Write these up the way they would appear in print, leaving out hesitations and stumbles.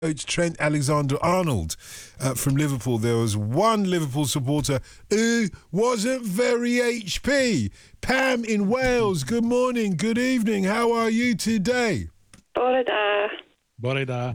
Coach Trent Alexander-Arnold from Liverpool. There was one Liverpool supporter who wasn't very HP. Pam in Wales, good morning, good evening. How are you today? Bore da. Bore da.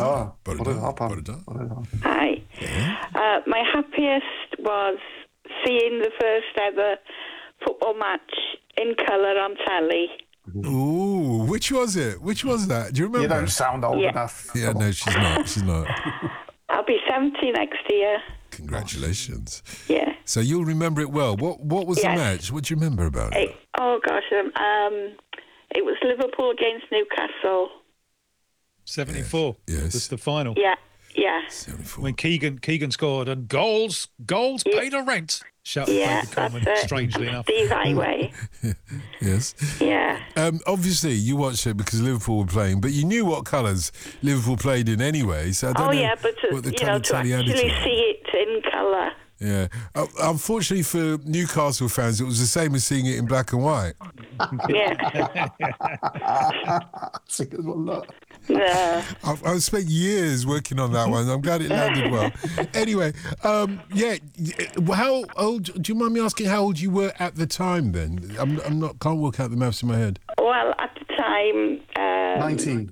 Hi. Yeah. My happiest was seeing the first ever football match in colour on telly. Ooh, which was it? Which was that? Do you remember? You don't sound old enough. Yeah, no, she's not. She's not. I'll be 70 next year. Congratulations. Yeah. So you'll remember it well. What was the match? What do you remember about it? It was Liverpool against Newcastle. 74. Yes. That's the final. Yeah. 74. When Keegan scored and goals paid a rent. Shouted David Coleman, strangely enough. Steve Highway. Yes. Yeah. Obviously, you watched it because Liverpool were playing, but you knew what colours Liverpool played in anyway. So I don't know but what the to actually see it in colour. Yeah. Unfortunately for Newcastle fans, it was the same as seeing it in black and white. Yeah. That's a good one, look. No. I've spent years working on that one. I'm glad it landed well. Anyway, how old? Do you mind me asking how old you were at the time? Then can't work out the maths in my head. Well, at the time, 19.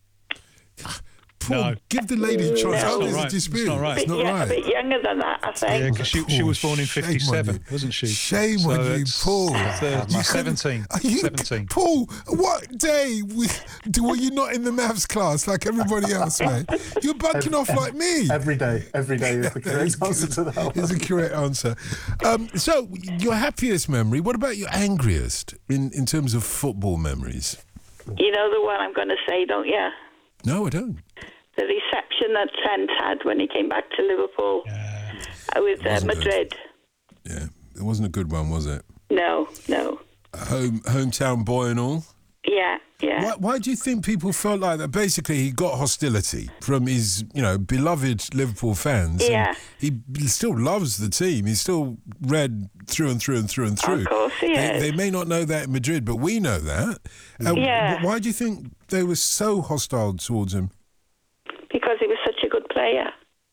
Paul, give the lady a chance. How old is it dispute? It's not right. a bit younger than that, I think. Yeah, because she was born in 57, wasn't she? Shame on you, Paul. 17. Are you, 17. Paul, what day were you not in the maths class like everybody else, mate? You're bunking off like me. Every day is the correct answer to that one. Is the correct answer. So, your happiest memory, what about your angriest in terms of football memories? You know the one I'm going to say, don't you? No, I don't. The reception that Trent had when he came back to Liverpool with Madrid. Good. Yeah, it wasn't a good one, was it? No. Hometown boy and all? Yeah. Why do you think people felt like that? Basically, he got hostility from his, beloved Liverpool fans. Yeah. And he still loves the team. He's still red through and through and through and through. Of course he is. They may not know that in Madrid, but we know that. Why do you think they were so hostile towards him? Because he was such a good player.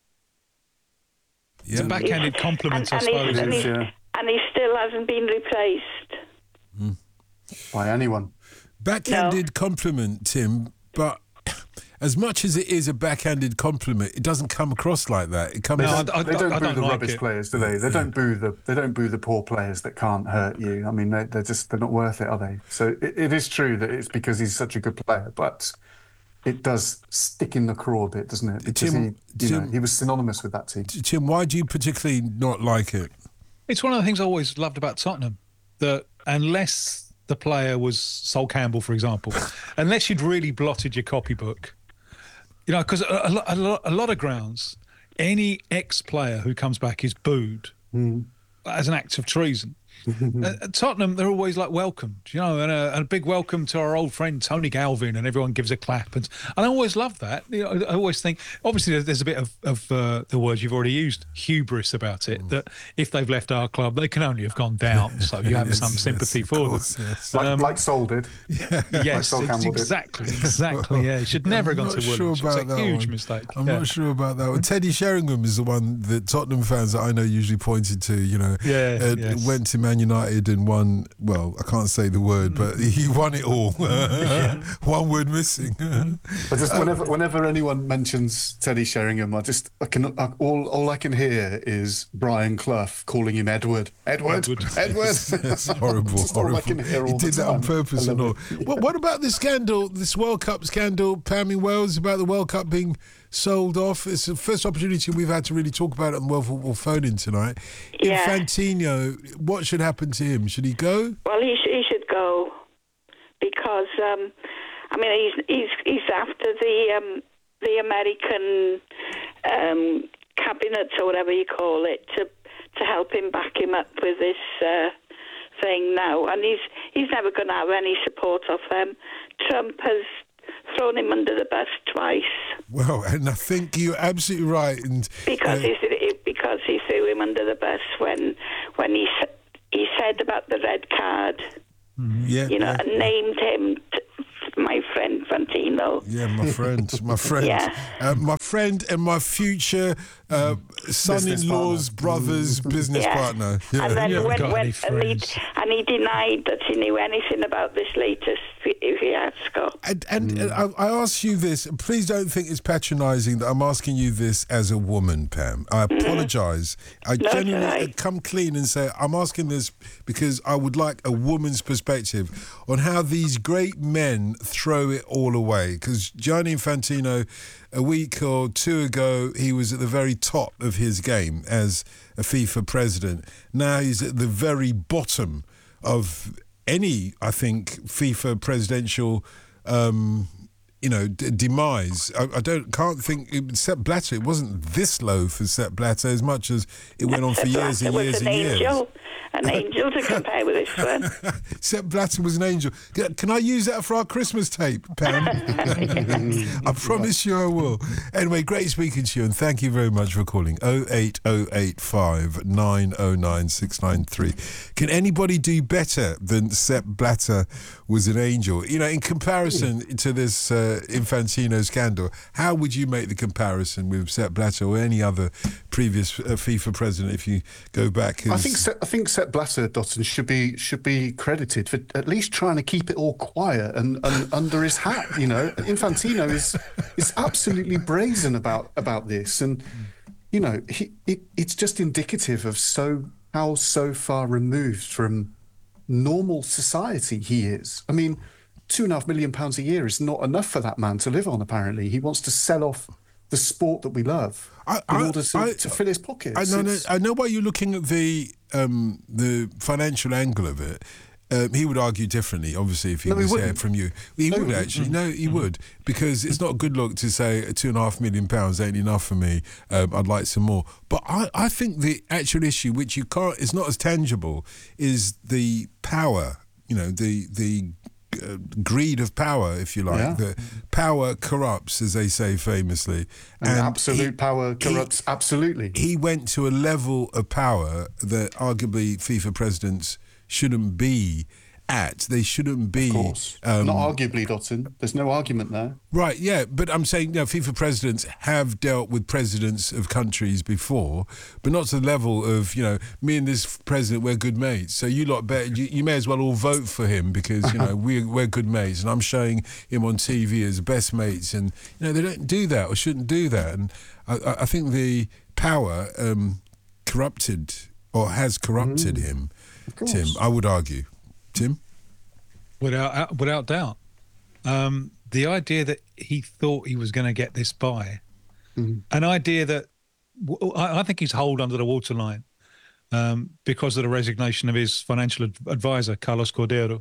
It's a backhanded compliment, I suppose. And he still hasn't been replaced. By anyone. Backhanded compliment, Tim, but as much as it is a backhanded compliment, it doesn't come across like that. It comes. They don't boo the like rubbish players, do they? They don't boo the poor players that can't hurt you. I mean, they're not worth it, are they? So it is true that it's because he's such a good player, but it does stick in the craw a bit, doesn't it? Because he was synonymous with that team. Tim, why do you particularly not like it? It's one of the things I always loved about Tottenham, that unless the player was Sol Campbell, for example, unless you'd really blotted your copybook, because a lot of grounds, any ex-player who comes back is booed as an act of treason. At Tottenham, they're always like welcomed, and a big welcome to our old friend Tony Galvin, and everyone gives a clap. And I always love that. I always think, obviously, there's a bit of the words you've already used, hubris about it, that if they've left our club, they can only have gone down. So you have some sympathy for them. Yes. Like Sol did. Yes, like Sol exactly. Yeah, he should never have gone to Woolwich. It's a huge mistake. I'm not sure about that one. Teddy Sheringham is the one that Tottenham fans that I know usually pointed to. Went to Man United and won, well, I can't say the word, but he won it all. One word missing. But just whenever anyone mentions Teddy Sheringham, all I can hear is Brian Clough calling him Edward. Edward. That's horrible. All I can hear all He did the that time. on purpose and all. What about the scandal, this World Cup scandal, Pam in Wales, about the World Cup being sold off? It's the first opportunity we've had to really talk about it on World Football Phone-In tonight. Yeah. Infantino, what should happen to him? Should he go? Well, he should go because he's after the American cabinet or whatever you call it to help him back him up with this thing now, and he's never going to have any support of them. Trump has thrown him under the bus twice. Well, and I think you're absolutely right. And because he threw him under the bus when he said about the red card, and named him my friend Infantino. Yeah, my friend. Yeah. My friend and my future son-in-law's brother's business partner. Yeah. And then and he denied that he knew anything about this latest fiasco. And I ask you this, please don't think it's patronising that I'm asking you this as a woman, Pam. I apologise. I genuinely come clean and say I'm asking this because I would like a woman's perspective on how these great men throw it all away. Because Gianni Infantino, a week or two ago, he was at the very top of his game as a FIFA president. Now he's at the very bottom of any, I think, FIFA presidential, demise. I can't think. Sepp Blatter, it wasn't this low for Sepp Blatter as much as it went on for years and years and years. An angel to compare with this one. Sepp Blatter was an angel. Can I use that for our Christmas tape, Pam? I promise you I will. Anyway, great speaking to you, and thank you very much for calling. 08085 909 693. Can anybody do better than Sepp Blatter was an angel? In comparison to this Infantino scandal, how would you make the comparison with Sepp Blatter or any other previous FIFA president if you go back? I think Sepp Blatter, Dotton, should be credited for at least trying to keep it all quiet and under his hat. Infantino is absolutely brazen about this, and it's just indicative of how far removed from normal society he is. I mean, £2.5 million a year is not enough for that man to live on. Apparently, he wants to sell off the sport that we love in order to fill his pockets. I know why you're looking at the financial angle of it. He would argue differently, obviously, if he was here from you. He would actually. No, he would, because it's not a good look to say £2.5 million ain't enough for me. I'd like some more. But I think the actual issue, which is not as tangible, is the power. The greed of power, if you like. Yeah. The power corrupts, as they say famously. And absolute power corrupts absolutely. He went to a level of power that arguably FIFA presidents shouldn't be at. They shouldn't be. Of course. Not arguably, Dotton. There's no argument there. Right, yeah. But I'm saying, FIFA presidents have dealt with presidents of countries before, but not to the level of, me and this president, we're good mates. So you lot better, you may as well all vote for him because, we're good mates. And I'm showing him on TV as best mates. And, they don't do that or shouldn't do that. And I think the power corrupted or has corrupted him, Tim, I would argue. Tim? Without doubt. The idea that he thought he was going to get this by, an idea that I think he's holed under the waterline because of the resignation of his financial advisor, Carlos Cordero,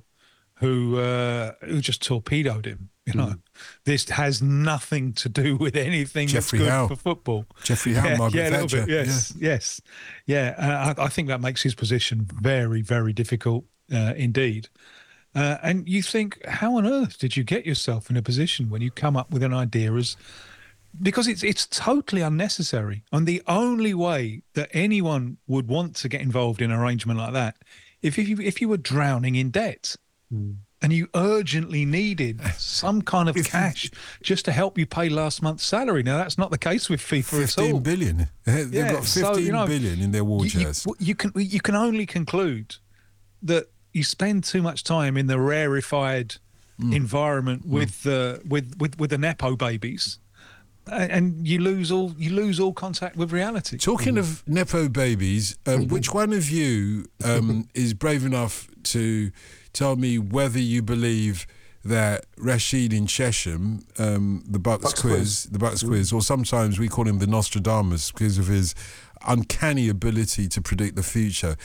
who just torpedoed him. This has nothing to do with anything Jeffrey that's good Howe. for football. Jeffrey Howe, Margaret Thatcher. A little bit, yes. Yeah, I think that makes his position very, very difficult indeed. And you think, how on earth did you get yourself in a position when you come up with an idea because it's totally unnecessary. And the only way that anyone would want to get involved in an arrangement like that, if you were drowning in debt and you urgently needed some kind of cash just to help you pay last month's salary. Now, that's not the case with FIFA at all. 15 billion. They've got 15 billion in their war chest. You can only conclude that you spend too much time in the rarefied environment with the nepo babies, and you lose all contact with reality. Talking of nepo babies, which one of you is brave enough to tell me whether you believe that Rashid in Chesham, the Bucks quiz, or sometimes we call him the Nostradamus because of his uncanny ability to predict the future.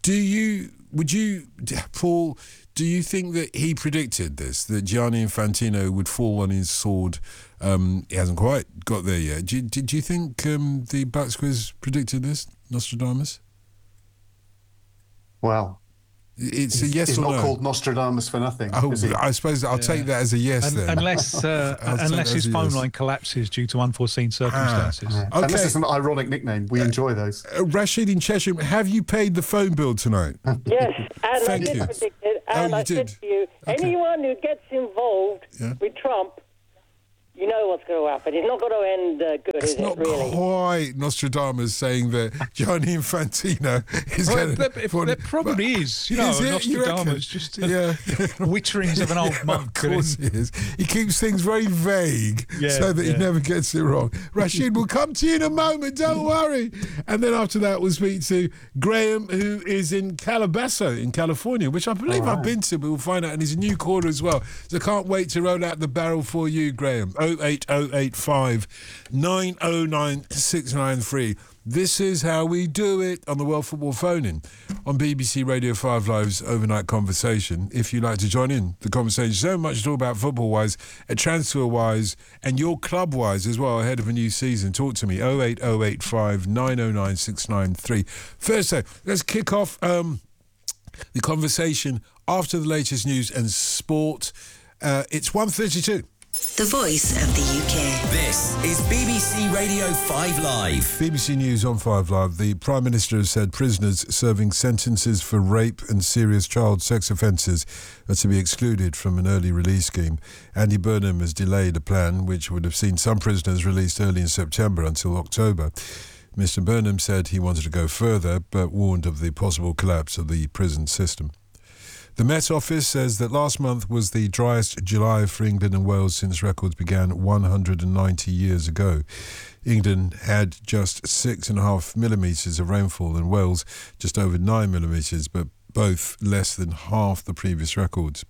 Paul, do you think that he predicted this, that Gianni Infantino would fall on his sword? He hasn't quite got there yet. Did you think the Bucks quiz predicted this, Nostradamus? Well, it's a yes or no. He's not called Nostradamus for nothing. Oh, I suppose I'll take that as a yes then. Unless his phone line collapses due to unforeseen circumstances. Okay. Unless it's an ironic nickname. We enjoy those. Rashid in Chesham, have you paid the phone bill tonight? Yes, and Thank I did you. predict it, And I said to you, anyone who gets involved with Trump, you know what's going to happen. It's not going to end good, is it, really? It's not quite Nostradamus saying that Gianni Infantino is going to... There probably is. You know, Nostradamus just witterings of an old monk. Of course he is. He keeps things very vague so that he never gets it wrong. Rashid, we'll come to you in a moment, don't worry. And then after that, we'll speak to Graham, who is in Calabasas in California, which I believe I've been to, but we'll find out. And he's a new caller as well. So I can't wait to roll out the barrel for you, Graham. 08085 909 693. This is how we do it on the World Football Phone-In on BBC Radio 5 Live's Overnight Conversation. If you'd like to join in the conversation, so much to talk about football-wise, transfer-wise, and your club-wise as well ahead of a new season. Talk to me, 08085 909 693. First, let's kick off the conversation after the latest news and sport. It's 1:32. The voice of the UK. This is BBC Radio 5 Live. BBC News on 5 Live. The Prime Minister has said prisoners serving sentences for rape and serious child sex offences are to be excluded from an early release scheme. Andy Burnham has delayed a plan which would have seen some prisoners released early in September until October. Mr Burnham said he wanted to go further, but warned of the possible collapse of the prison system. The Met Office says that last month was the driest July for England and Wales since records began 190 years ago. England had just 6.5 millimetres of rainfall and Wales just over 9 millimetres, but both less than half the previous records.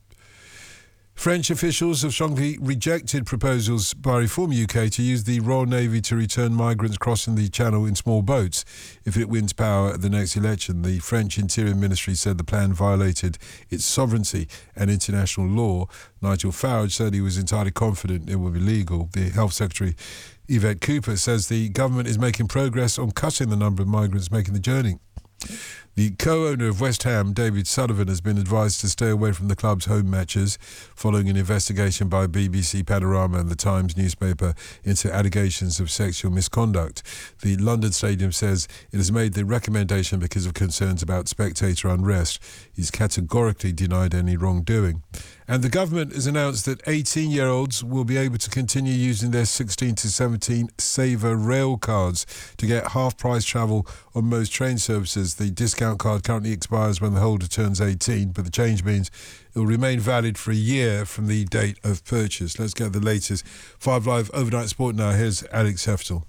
French officials have strongly rejected proposals by Reform UK to use the Royal Navy to return migrants crossing the Channel in small boats if it wins power at the next election. The French Interior Ministry said the plan violated its sovereignty and international law. Nigel Farage said he was entirely confident it would be legal. The Health Secretary, Yvette Cooper, says the government is making progress on cutting the number of migrants making the journey. The co-owner of West Ham, David Sullivan, has been advised to stay away from the club's home matches following an investigation by BBC Panorama and the Times newspaper into allegations of sexual misconduct. The London Stadium says it has made the recommendation because of concerns about spectator unrest. He's categorically denied any wrongdoing. And the government has announced that 18-year-olds will be able to continue using their 16 to 17 Saver rail cards to get half-price travel on most train services. The discount card currently expires when the holder turns 18, but the change means it will remain valid for a year from the date of purchase. Let's get the latest 5 Live Overnight Sport now. Here's Alex Heftel.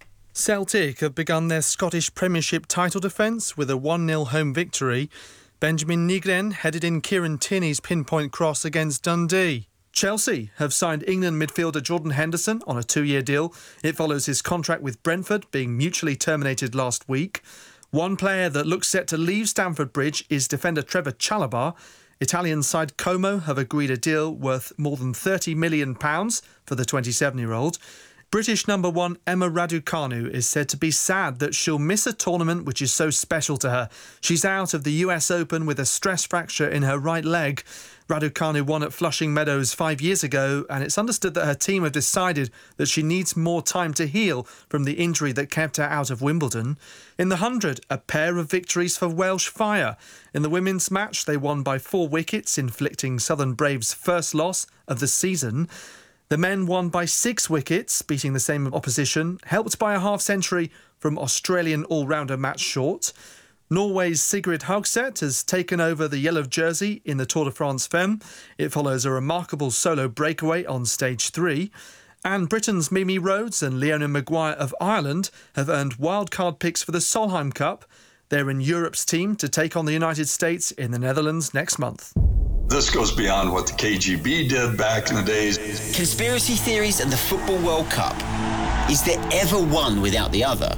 Celtic have begun their Scottish Premiership title defence with a 1-0 home victory. Benjamin Nygren headed in Kieran Tierney's pinpoint cross against Dundee. Chelsea have signed England midfielder Jordan Henderson on a 2-year deal. It follows his contract with Brentford being mutually terminated last week. One player that looks set to leave Stamford Bridge is defender Trevor Chalobah. Italian side Como have agreed a deal worth more than £30 million for the 27-year-old. British number 1 Emma Raducanu is said to be sad that she'll miss a tournament which is so special to her. She's out of the US Open with a stress fracture in her right leg. Raducanu won at Flushing Meadows 5 years ago, and it's understood that her team have decided that she needs more time to heal from the injury that kept her out of Wimbledon. In the 100, a pair of victories for Welsh Fire. In the women's match, they won by 4 wickets, inflicting Southern Braves' first loss of the season. The men won by 6 wickets, beating the same opposition, helped by a half-century from Australian all-rounder Matt Short. Norway's Sigrid Haugset has taken over the yellow jersey in the Tour de France Femme. It follows a remarkable solo breakaway on stage 3. And Britain's Mimi Rhodes and Leona Maguire of Ireland have earned wildcard picks for the Solheim Cup. They're in Europe's team to take on the United States in the Netherlands next month. This goes beyond what the KGB did back in the days. Conspiracy theories and the Football World Cup. Is there ever one without the other?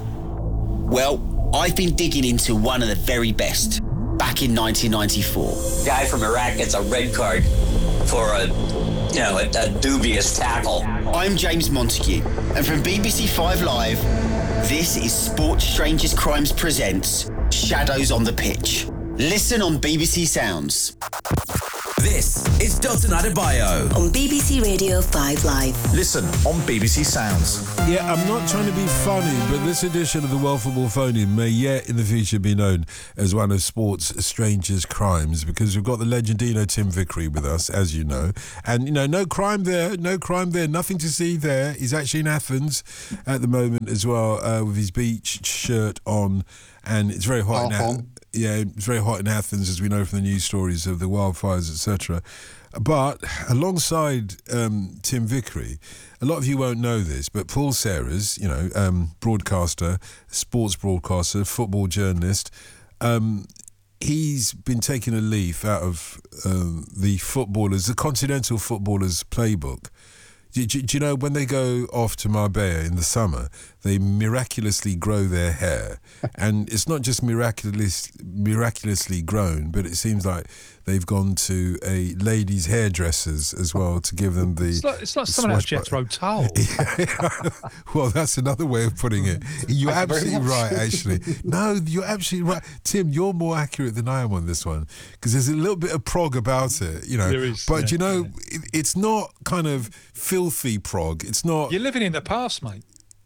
Well, I've been digging into one of the very best. Back in 1994. Guy from Iraq gets a red card for a dubious tackle. I'm James Montague, and from BBC 5 Live, this is Sports Strangers Crimes presents Shadows on the Pitch. Listen on BBC Sounds. This is Dotun Adebayo on BBC Radio 5 Live. Listen on BBC Sounds. Yeah, I'm not trying to be funny, but this edition of the World Football Phone-In may yet in the future be known as one of sport's strangest crimes, because we've got the legendino Tim Vickery with us, as you know. And, you know, no crime there, nothing to see there. He's actually in Athens at the moment as well, with his beach shirt on, and it's very hot in Athens. Yeah, it's very hot in Athens, as we know from the news stories of the wildfires, etc. But alongside Tim Vickery, a lot of you won't know this, but Paul Serres, broadcaster, sports broadcaster, football journalist, he's been taking a leaf out of the continental footballers' playbook. Do you know when they go off to Marbella in the summer, they miraculously grow their hair, and it's not just miraculously grown, but it seems like they've gone to a ladies' hairdressers as well to give them the. It's like someone out of Jethro Tull. Well, that's another way of putting it. You're absolutely right, actually. No, you're absolutely right, Tim. You're more accurate than I am on this one, because there's a little bit of prog about it, There is, but it's not kind of filthy prog. It's not. You're living in the past, mate.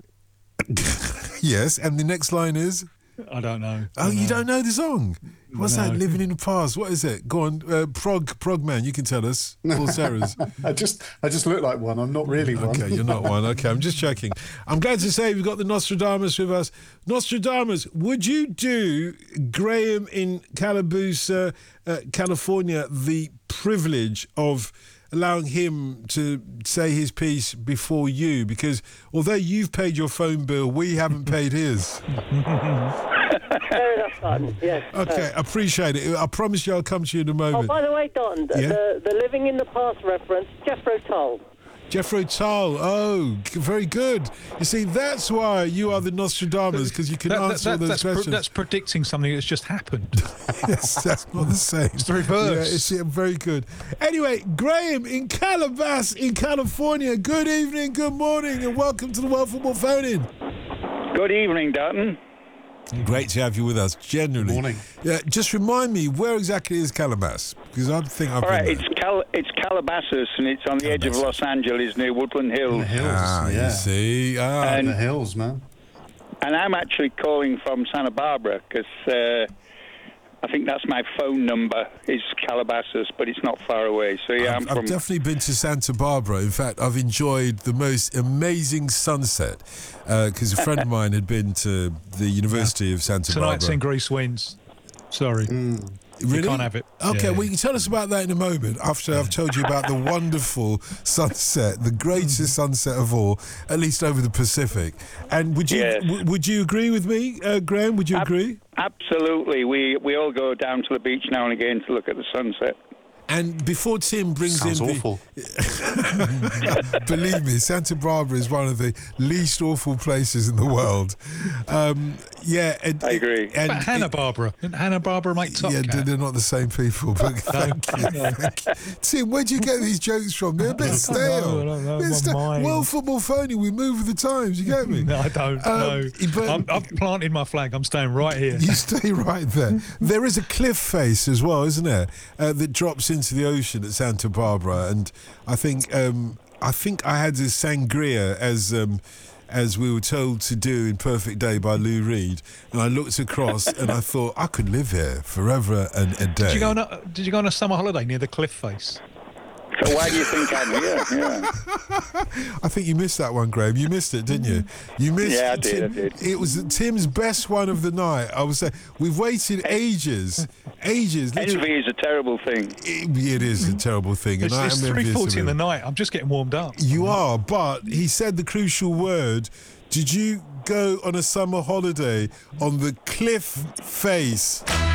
Yes, and the next line is. I don't know. Oh, you don't know the song? What's that? Living in the past. What is it? Go on, prog man. You can tell us. Paul Serres. I just look like one. I'm not really one. Okay, you're not one. Okay, I'm just checking. I'm glad to say we've got the Nostradamus with us. Nostradamus, would you do Graham in Calabusa, California, the privilege of allowing him to say his piece before you? Because although you've paid your phone bill, we haven't paid his. Fair enough, Don. Yes. Okay, appreciate it. I promise you I'll come to you in a moment. Oh, by the way, Don, the living in the past reference, Jethro Tull. Jethro Tull. Oh, very good. You see, that's why you are the Nostradamus, because you can answer all those questions. That's predicting something that's just happened. Yes, that's not the same. It's the reverse. Yeah, very good. Anyway, Graham in Calabasas in California. Good evening, good morning, and welcome to the World Football Phone-In. Good evening, Dutton. Great to have you with us, generally. Morning. Yeah, just remind me, where exactly is Calabasas? Because I think I've been there. It's Calabasas, and it's on the edge of Los Angeles near Woodland Hills. The hills, you see. And the hills, man. And I'm actually calling from Santa Barbara, because I think that's my phone number, is Calabasas, but it's not far away. So yeah, I've definitely been to Santa Barbara. In fact, I've enjoyed the most amazing sunset, because a friend of mine had been to the University of Santa Barbara. Tonight's in Grease Winds. Sorry. Really? You can't have it. Okay, well, you can tell us about that in a moment, after I've told you about the wonderful sunset, the greatest sunset of all, at least over the Pacific. And would you agree with me, Graham? Would you agree? Absolutely. We all go down to the beach now and again to look at the sunset. And before Tim brings Sounds in awful. Believe me, Santa Barbara is one of the least awful places in the world. I agree. But Hanna-Barbera. Didn't Hanna-Barbera make Top Cat? Yeah, they're not the same people, but thank you. Tim, where'd you get these jokes from? They're a bit stale. World Football Phone-In, we move with the times, you get me? No, I don't. No. I've planted my flag. I'm staying right here. You stay right there. There is a cliff face as well, isn't there, that drops into the ocean at Santa Barbara, and I think I had this sangria as we were told to do in Perfect Day by Lou Reed, and I looked across and I thought I could live here forever and a day. Did you go on a summer holiday near the cliff face? So why do you think I'm here? Yeah. I think you missed that one, Graham. You missed it, didn't you? You missed. Yeah, I did. It was Tim's best one of the night. I would say we've waited ages. Envy is a terrible thing. It is a terrible thing. It's 3:40 in the night. I'm just getting warmed up. You are, but he said the crucial word. Did you go on a summer holiday on the cliff face?